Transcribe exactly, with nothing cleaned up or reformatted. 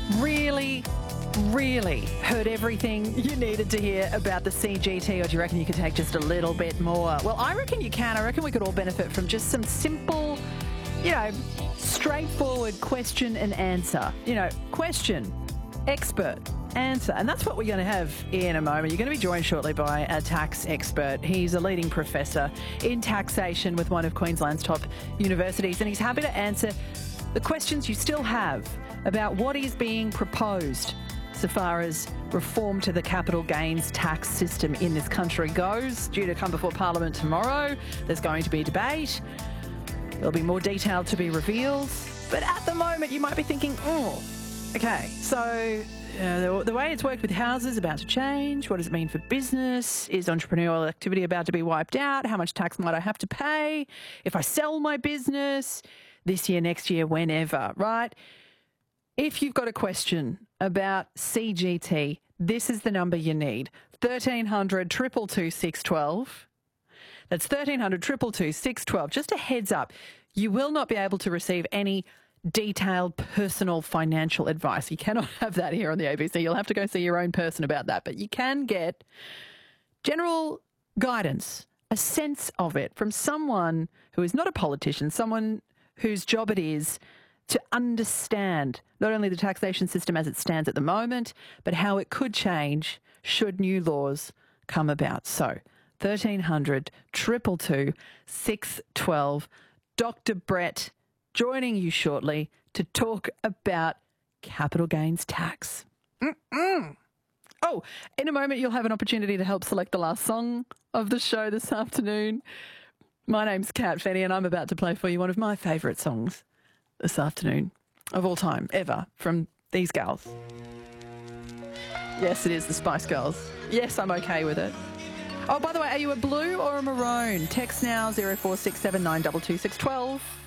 really, really heard everything you needed to hear about the C G T, or do you reckon you could take just a little bit more? Well, I reckon you can. I reckon we could all benefit from just some simple, you know, straightforward question and answer. You know, question, expert, answer. And that's what we're going to have in a moment. You're going to be joined shortly by a tax expert. He's a leading professor in taxation with one of Queensland's top universities, and he's happy to answer the questions you still have about what is being proposed so far as reform to the capital gains tax system in this country goes. Due to come before Parliament tomorrow, there's going to be debate. There'll be more detail to be revealed. But at the moment, you might be thinking, oh, okay, so uh, the, the way it's worked with houses about to change. What does it mean for business? Is entrepreneurial activity about to be wiped out? How much tax might I have to pay if I sell my business this year, next year, whenever, right? If you've got a question about C G T, this is the number you need. thirteen hundred, two two two, six one two. That's thirteen hundred, two two two, six one two. Just a heads up, you will not be able to receive any detailed personal financial advice. You cannot have that here on the A B C. You'll have to go see your own person about that. But you can get general guidance, a sense of it from someone who is not a politician, someone whose job it is to understand not only the taxation system as it stands at the moment, but how it could change should new laws come about. So, thirteen hundred, two two two, six one two. Doctor Brett joining you shortly to talk about capital gains tax. Mm-mm. Oh, in a moment you'll have an opportunity to help select the last song of the show this afternoon. My name's Kat Fenny and I'm about to play for you one of my favourite songs this afternoon, of all time, ever, from these gals. Yes, it is the Spice Girls. Yes, I'm okay with it. Oh, by the way, are you a blue or a maroon? Text now, zero four six seven nine two two six one two.